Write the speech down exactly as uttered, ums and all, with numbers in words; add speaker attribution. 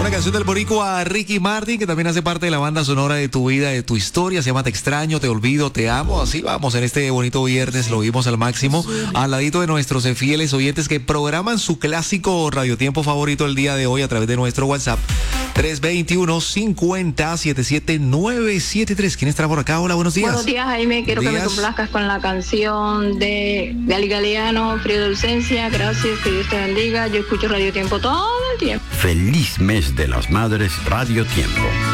Speaker 1: Una canción del boricua Ricky Martin, que también hace parte de la banda sonora de tu vida, de tu historia. Se llama Te extraño, te olvido, te amo. Así vamos en este bonito viernes, lo vimos al máximo. Al ladito de nuestros fieles oyentes que programan su clásico radiotiempo favorito el día de hoy a través de nuestro WhatsApp. tres dos uno, cinco cero, siete siete nueve siete tres. ¿Quién está por acá? Hola, buenos días.
Speaker 2: Buenos días, Jaime. Quiero
Speaker 1: Buenos
Speaker 2: que me
Speaker 1: días.
Speaker 2: complazcas con la canción de Gali Galeano, Frío de Ausencia. Gracias, que Dios te bendiga. Yo escucho Radio Tiempo todo el tiempo.
Speaker 3: Feliz mes de las madres, Radio Tiempo.